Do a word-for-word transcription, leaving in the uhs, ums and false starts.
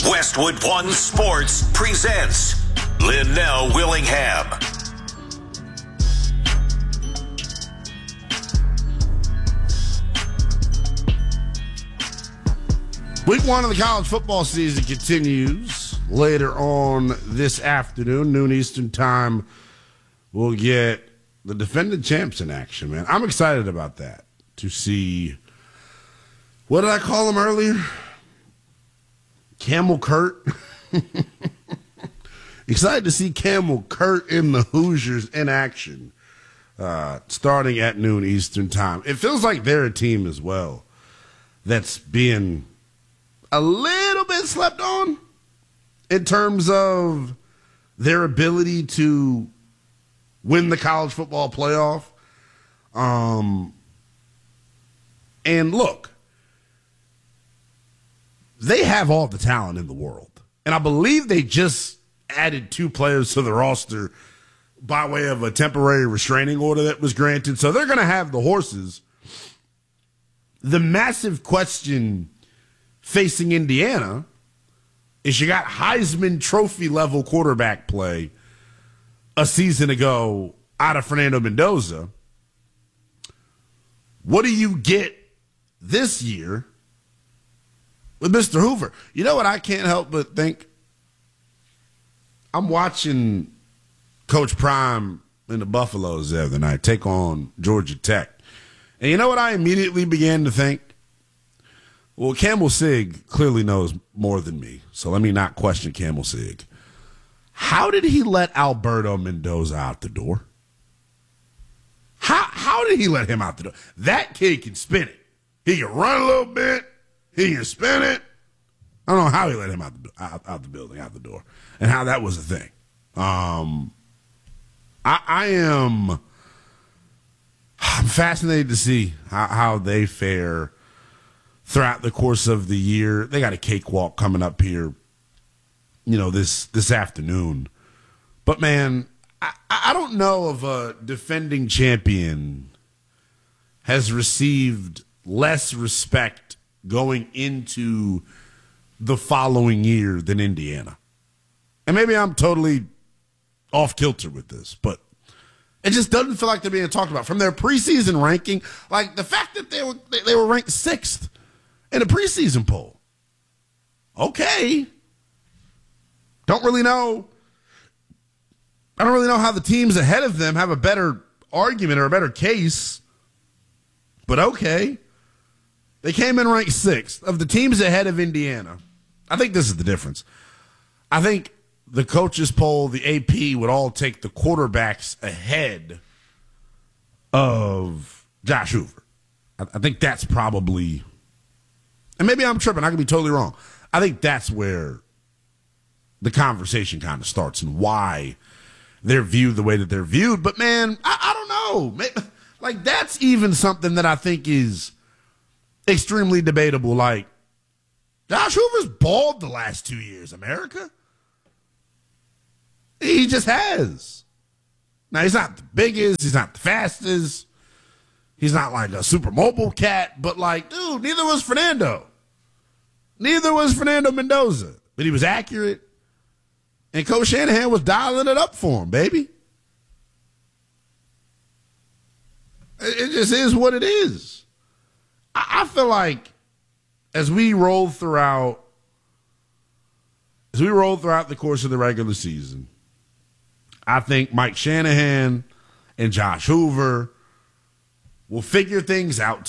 Westwood One Sports presents Linnell Willingham. Week one of the college football season continues later on this afternoon, noon Eastern time. We'll get the defending champs in action, man. I'm excited about that, to see, what did I call him earlier? Camel Kurt. Excited to see Camel Kurt in the Hoosiers in action, uh, starting at noon Eastern time. It feels like they're a team as well that's being a little bit slept on in terms of their ability to win the college football playoff. Um, and look, they have all the talent in the world. And I believe they just added two players to the roster by way of a temporary restraining order that was granted. So they're going to have the horses. The massive question facing Indiana is you got Heisman Trophy level quarterback play a season ago out of Fernando Mendoza. What do you get this year with Mister Hoover? You know what I can't help but think? I'm watching Coach Prime and the Buffaloes the other night take on Georgia Tech. And you know what I immediately began to think? Well, Campbell Sig clearly knows more than me, so let me not question Campbell Sig. How did he let Alberto Mendoza out the door? How how did he let him out the door? That kid can spin it. He can run a little bit. He can spin it. I don't know how he let him out the out, out the building, out the door, and how that was a thing. Um, I, I am I'm fascinated to see how, how they fare throughout the course of the year. They got a cakewalk coming up here, you know, this this afternoon. But, man, I, I don't know if a defending champion has received less respect going into the following year than Indiana. And maybe I'm totally off kilter with this, but it just doesn't feel like they're being talked about. From their preseason ranking, like the fact that they were they, they were ranked sixth in a preseason poll. Okay. Don't really know. I don't really know how the teams ahead of them have a better argument or a better case. But okay. They came in ranked sixth. Of the teams ahead of Indiana, I think this is the difference. I think the coaches poll, the A P, would all take the quarterbacks ahead of Josh Hoover. I, I think that's probably, and maybe I'm tripping, I could be totally wrong. I think that's where the conversation kind of starts and why they're viewed the way that they're viewed. But, man, I, I don't know. Maybe, like, that's even something that I think is extremely debatable. Like, Josh Hoover's balled the last two years, America. He just has. Now, he's not the biggest. He's not the fastest. He's not like a super mobile cat. But, like, dude, neither was Fernando. Neither was Fernando Mendoza. But he was accurate. And Coach Shanahan was dialing it up for him, baby. It just is what it is. I feel like as we roll throughout, as we roll throughout the course of the regular season, I think Mike Shanahan and Josh Hoover will figure things out